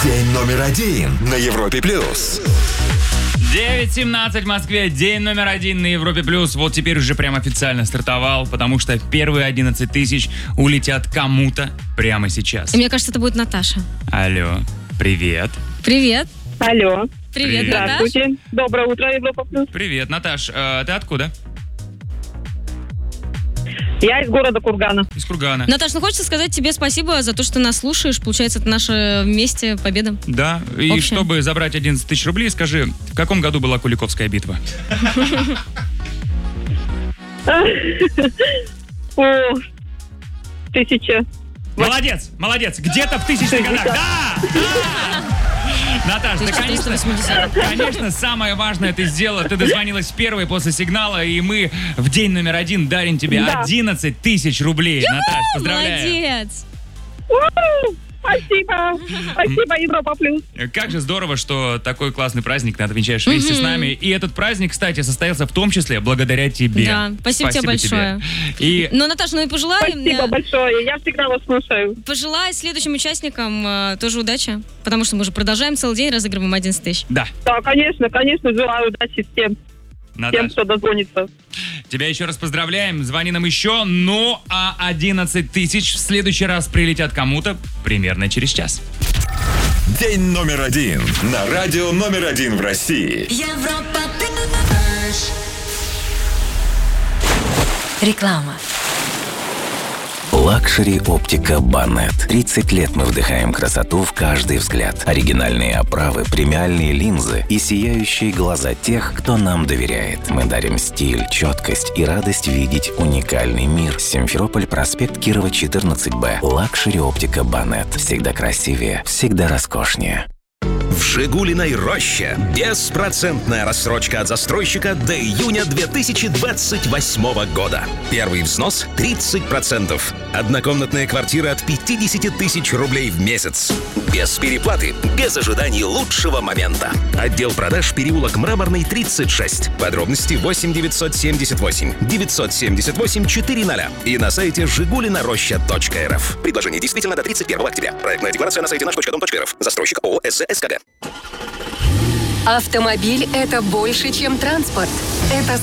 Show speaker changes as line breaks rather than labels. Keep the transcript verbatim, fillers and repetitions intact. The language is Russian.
День номер один на Европе плюс.
девять семнадцать в Москве, день номер один на Европе плюс. Вот теперь уже прям официально стартовал, потому что первые одиннадцать тысяч улетят кому-то прямо сейчас.
И мне кажется, это будет Наташа.
Алло, привет.
Привет.
Алло.
Привет,
Привет.
Наташ.
Здравствуйте. Доброе утро, Европа плюс.
Привет, Наташ, э, ты откуда?
Я из города Кургана.
Из Кургана.
Наташ, ну хочется сказать тебе спасибо за то, что нас слушаешь. Получается, это наша вместе победа.
Да, и
Общая.
чтобы забрать одиннадцать тысяч рублей, скажи, в каком году была Куликовская битва?
О, тысяча.
Молодец, молодец, где-то в тысячных годах. Да! Да! Наташ, да, конечно, конечно, самое важное ты сделала. Ты дозвонилась первой после сигнала, и мы в день номер один дарим тебе
Да.
одиннадцать тысяч рублей. Наташ, поздравляю.
Молодец.
У, Спасибо. Спасибо, Европа плюс.
Как же здорово, что такой классный праздник ты отмечаешь вместе с нами. И этот праздник, кстати, состоялся в том числе благодаря тебе.
Да, спасибо тебе большое.
И
Ну, Наташ, ну и пожелаем...
Спасибо
да,
большое. Я всегда вас слушаю.
Пожелай следующим участникам э, тоже удачи, потому что мы же продолжаем целый день, разыгрываем одиннадцать тысяч.
да,
Да, конечно, конечно, желаю удачи всем. Тем,
Наташ,
кто дозвонится.
тебя еще раз поздравляем. Звони нам еще. Ну, а одиннадцать тысяч в следующий раз прилетят кому-то примерно через час.
День номер один на радио номер один в России.
Европа плюс. Реклама.
Лакшери Оптика Банет. тридцать лет мы вдыхаем красоту в каждый взгляд. Оригинальные оправы, премиальные линзы и сияющие глаза тех, кто нам доверяет. Мы дарим стиль, четкость и радость видеть уникальный мир. Симферополь, проспект Кирова, четырнадцать Б. Лакшери Оптика Банет. Всегда красивее, всегда роскошнее.
В «Жигулиной роще» беспроцентная рассрочка от застройщика до июня две тысячи двадцать восьмого года. Первый взнос – тридцать процентов. Однокомнатная квартира от пятьдесят тысяч рублей в месяц. Без переплаты, без ожиданий лучшего момента. Отдел продаж, переулок Мраморный, тридцать шесть. Подробности восемь девятьсот семьдесят восемь девятьсот семьдесят восемь четыреста и на сайте жигулина роща точка рф. Предложение действительно до тридцать первого октября. Проектная декларация на сайте наш точка дом точка рф. Застройщик ООО СЗ СКГ.
Автомобиль – это больше, чем транспорт. Это